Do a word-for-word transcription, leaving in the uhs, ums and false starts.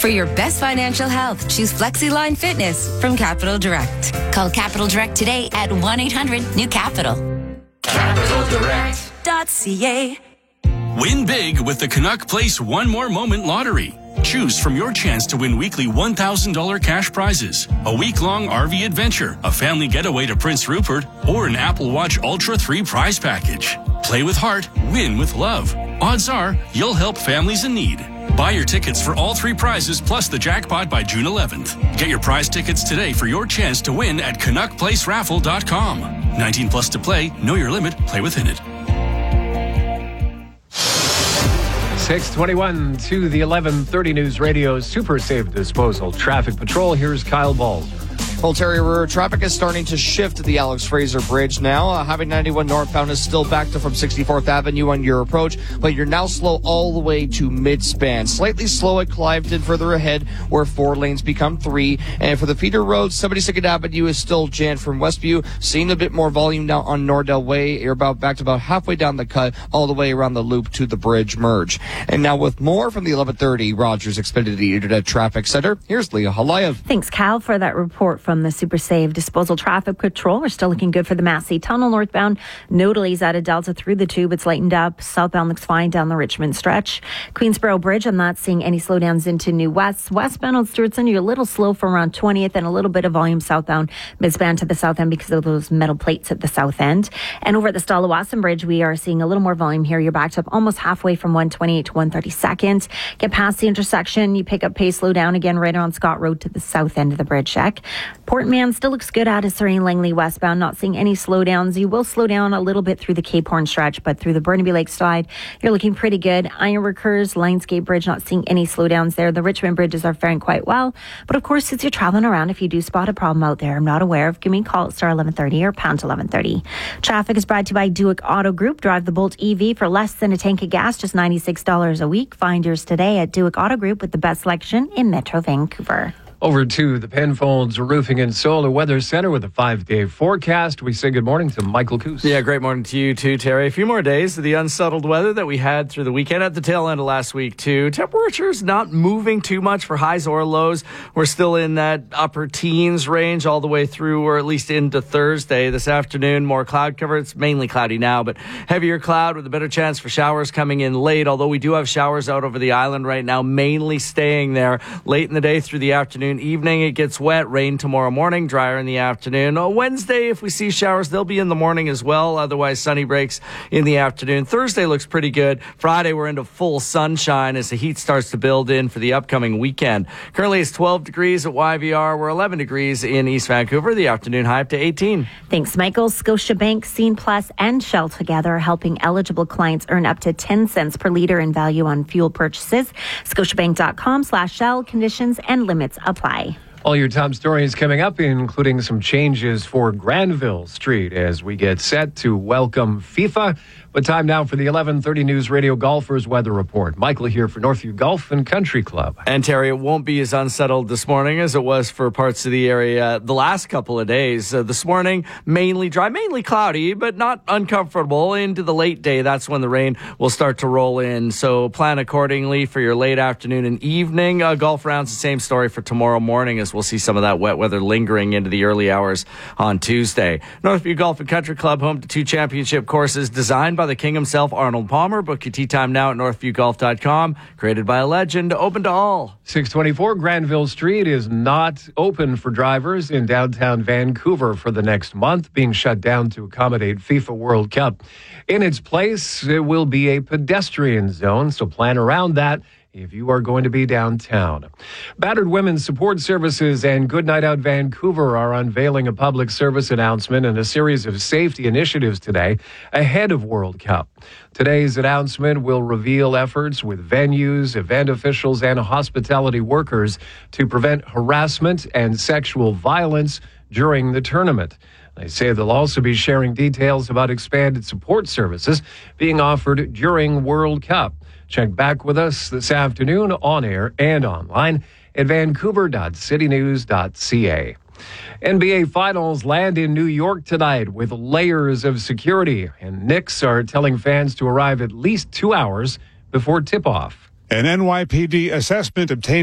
For your best financial health, choose FlexiLine Fitness from Capital Direct. Call Capital Direct today at one eight hundred new capital. capital direct dot c a. Win big with the Canuck Place One More Moment Lottery. Choose from your chance to win weekly one thousand dollars cash prizes, a week-long R V adventure, a family getaway to Prince Rupert, or an Apple Watch Ultra three prize package. Play with heart, win with love. Odds are you'll help families in need. Buy your tickets for all three prizes plus the jackpot by June eleventh. Get your prize tickets today for your chance to win at canuck place raffle dot com. nineteen plus to play. Know your limit. Play within it. six twenty-one to the eleven thirty News Radio Super Safe Disposal Traffic Patrol. Here's Kyle Balzer. Well, Terry, River traffic is starting to shift to the Alex Fraser Bridge now. Uh, Highway ninety-one northbound is still back to from sixty-fourth Avenue on your approach, but you're now slow all the way to mid-span. Slightly slow at Cliveden further ahead where four lanes become three. And for the feeder roads, seventy-second Avenue is still jammed from Westview. Seeing a bit more volume now on Nordell Way. You're about back to about halfway down the cut, all the way around the loop to the bridge merge. And now with more from the eleven thirty Rogers Xfinity Internet Traffic Center, here's Leah Halayev. Thanks, Kyle, for that report from the Super Safe Disposal Traffic Patrol. We're still looking good for the Massey Tunnel northbound. No delays out of Delta through the tube. It's lightened up. Southbound looks fine down the Richmond stretch. Queensboro Bridge, I'm not seeing any slowdowns into New West. Westbound on Stewartson, you're a little slow from around twentieth and a little bit of volume southbound. Midspan to the south end because of those metal plates at the south end. And over at the Stalawasan Bridge, we are seeing a little more volume here. You're backed up almost halfway from one twenty-eight to one thirty-second. Get past the intersection. You pick up pace, slow down again right on Scott Road to the south end of the bridge check. Portman still looks good out of Surrey and Langley westbound, not seeing any slowdowns. You will slow down a little bit through the Cape Horn stretch, but through the Burnaby Lake side, you're looking pretty good. Ironworkers, Lionsgate Bridge, not seeing any slowdowns there. The Richmond bridges are faring quite well. But of course, as you're traveling around, if you do spot a problem out there I'm not aware of, give me a call at star eleven thirty or pound eleven thirty. Traffic is brought to you by Duick Auto Group. Drive the Bolt E V for less than a tank of gas, just ninety-six dollars a week. Find yours today at Duick Auto Group with the best selection in Metro Vancouver. Over to the Penfolds Roofing and Solar Weather Center with a five-day forecast. We say good morning to Michael Coos. Yeah, great morning to you too, Terry. A few more days of the unsettled weather that we had through the weekend at the tail end of last week too. Temperatures not moving too much for highs or lows. We're still in that upper teens range all the way through, or at least into Thursday. This afternoon, more cloud cover. It's mainly cloudy now, but heavier cloud with a better chance for showers coming in late, although we do have showers out over the island right now, mainly staying there late in the day through the afternoon. Evening, it gets wet. Rain tomorrow morning, drier in the afternoon. On Wednesday, if we see showers, they'll be in the morning as well. Otherwise, sunny breaks in the afternoon. Thursday looks pretty good. Friday, we're into full sunshine as the heat starts to build in for the upcoming weekend. Currently, it's twelve degrees at Y V R. We're eleven degrees in East Vancouver. The afternoon high up to eighteen. Thanks, Michael. Scotiabank, Scene Plus, and Shell together helping eligible clients earn up to ten cents per litre in value on fuel purchases. Scotiabank.com slash Shell. Conditions and limits apply. All your top stories coming up, including some changes for Granville Street as we get set to welcome FIFA. But time now for the eleven thirty News Radio Golfers Weather Report. Michael here for Northview Golf and Country Club. And Terry, it won't be as unsettled this morning as it was for parts of the area the last couple of days. Uh, this morning, mainly dry, mainly cloudy, but not uncomfortable. Into the late day, that's when the rain will start to roll in. So plan accordingly for your late afternoon and evening. Uh, golf rounds, the same story for tomorrow morning as we'll see some of that wet weather lingering into the early hours on Tuesday. Northview Golf and Country Club, home to two championship courses designed by the king himself, Arnold Palmer. Book your tee time now at northview golf dot com. Created by a legend, open to all. six twenty-four Granville Street is not open for drivers in downtown Vancouver for the next month, being shut down to accommodate FIFA World Cup. In its place, it will be a pedestrian zone, so plan around that if you are going to be downtown. Battered Women's Support Services and Good Night Out Vancouver are unveiling a public service announcement and a series of safety initiatives today ahead of World Cup. Today's announcement will reveal efforts with venues, event officials, and hospitality workers to prevent harassment and sexual violence during the tournament. They say they'll also be sharing details about expanded support services being offered during World Cup. Check back with us this afternoon on air and online at vancouver dot city news dot c a. N B A Finals land in New York tonight with layers of security, and Knicks are telling fans to arrive at least two hours before tip-off. An N Y P D assessment obtained